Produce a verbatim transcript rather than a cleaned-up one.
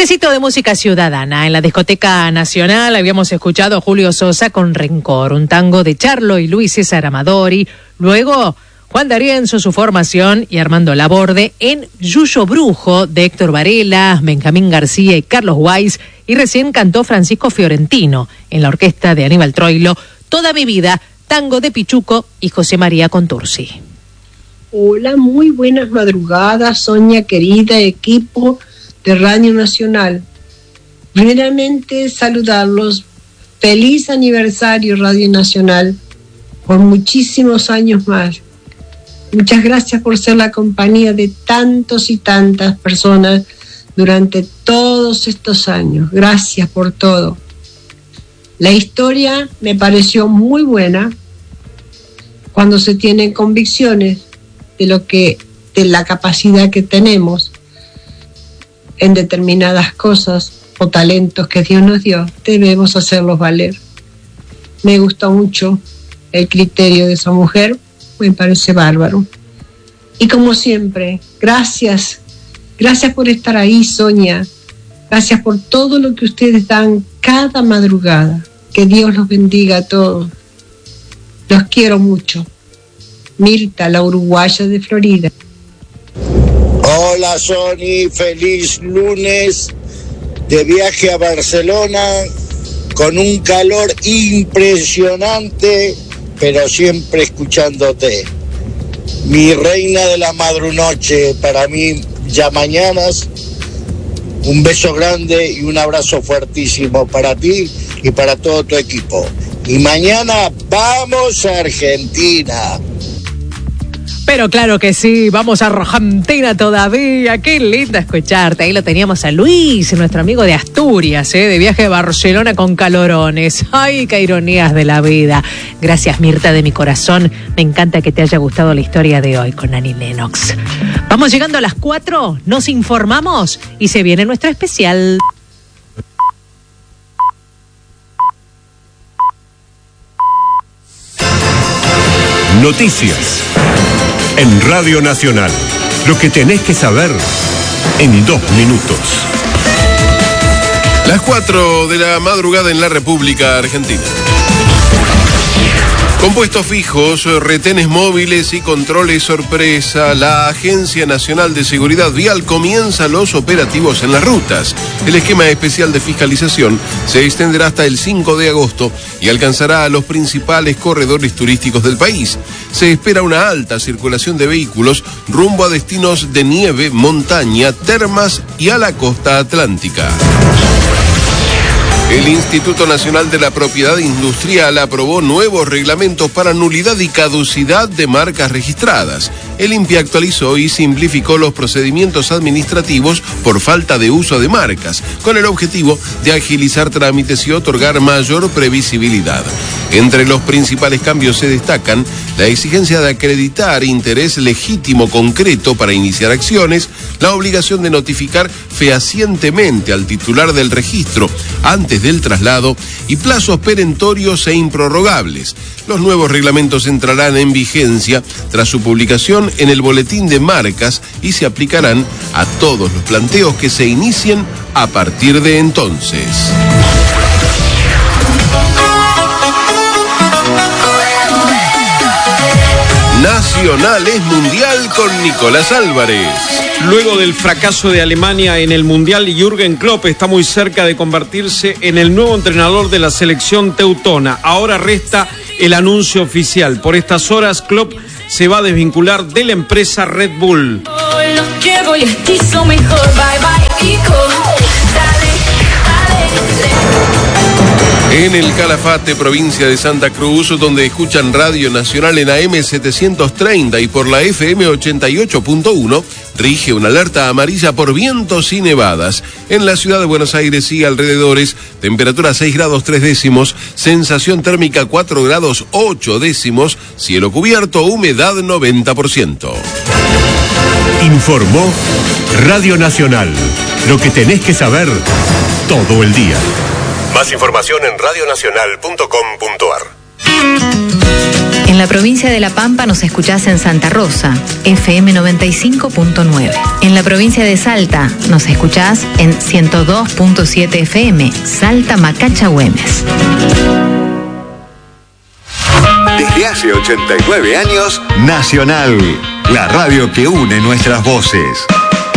Toquecito de música ciudadana. En la Discoteca Nacional habíamos escuchado a Julio Sosa con Rencor, un tango de Charlo y Luis César Amadori. Luego, Juan D'Arienzo, su formación, y Armando Laborde en Yuyo Brujo de Héctor Varela, Benjamín García y Carlos Weiss. Y recién cantó Francisco Fiorentino en la orquesta de Aníbal Troilo, Toda mi vida, tango de Pichuco y José María Contursi. Hola, muy buenas madrugadas, Sonia querida, equipo de Radio Nacional. Primeramente saludarlos, feliz aniversario Radio Nacional, por muchísimos años más. Muchas gracias por ser la compañía de tantos y tantas personas durante todos estos años. Gracias por todo. La historia me pareció muy buena cuando se tienen convicciones de lo que, de la capacidad que tenemos en determinadas cosas o talentos que Dios nos dio, debemos hacerlos valer. Me gustó mucho el criterio de esa mujer, me parece bárbaro. Y como siempre, gracias, gracias por estar ahí, Sonia, gracias por todo lo que ustedes dan cada madrugada. Que Dios los bendiga a todos. Los quiero mucho. Mirta, la uruguaya de Florida. Hola, Sony, feliz lunes de viaje a Barcelona con un calor impresionante, pero siempre escuchándote. Mi reina de la madrunoche, para mí ya mañanas. Un beso grande y un abrazo fuertísimo para ti y para todo tu equipo. Y mañana vamos a Argentina. Pero claro que sí, vamos a Argentina todavía. Qué lindo escucharte. Ahí lo teníamos a Luis, nuestro amigo de Asturias, ¿eh? De viaje a Barcelona con calorones. Ay, qué ironías de la vida. Gracias, Mirta, de mi corazón. Me encanta que te haya gustado la historia de hoy con Annie Lennox. Vamos llegando a las cuatro, nos informamos y se viene nuestro especial. Noticias en Radio Nacional. Lo que tenés que saber en dos minutos. Las cuatro de la madrugada en la República Argentina. Con puestos fijos, retenes móviles y controles sorpresa, la Agencia Nacional de Seguridad Vial comienza los operativos en las rutas. El esquema especial de fiscalización se extenderá hasta el cinco de agosto y alcanzará a los principales corredores turísticos del país. Se espera una alta circulación de vehículos rumbo a destinos de nieve, montaña, termas y a la costa atlántica. El Instituto Nacional de la Propiedad Industrial aprobó nuevos reglamentos para nulidad y caducidad de marcas registradas. El INPI actualizó y simplificó los procedimientos administrativos por falta de uso de marcas, con el objetivo de agilizar trámites y otorgar mayor previsibilidad. Entre los principales cambios se destacan la exigencia de acreditar interés legítimo concreto para iniciar acciones, la obligación de notificar fehacientemente al titular del registro antes del traslado y plazos perentorios e improrrogables. Los nuevos reglamentos entrarán en vigencia tras su publicación en el Boletín de Marcas y se aplicarán a todos los planteos que se inicien a partir de entonces. Nacional es mundial con Nicolás Álvarez. Luego del fracaso de Alemania en el Mundial, Jürgen Klopp está muy cerca de convertirse en el nuevo entrenador de la selección teutona. Ahora resta el anuncio oficial. Por estas horas, Klopp se va a desvincular de la empresa Red Bull. En el Calafate, provincia de Santa Cruz, donde escuchan Radio Nacional en A M setecientos treinta y por la F M ochenta y ocho punto uno, rige una alerta amarilla por vientos y nevadas. En la ciudad de Buenos Aires y alrededores, temperatura seis grados tres décimos, sensación térmica cuatro grados ocho décimos, cielo cubierto, humedad noventa por ciento. Informó Radio Nacional. Lo que tenés que saber todo el día. Más información en radionacional punto com punto ar. En la la provincia de La Pampa nos escuchás en Santa Rosa, F M noventa y cinco punto nueve. En la provincia de Salta nos escuchás en ciento dos punto siete F M, Salta Macacha Güemes. Desde hace ochenta y nueve años, Nacional, la radio que une nuestras voces.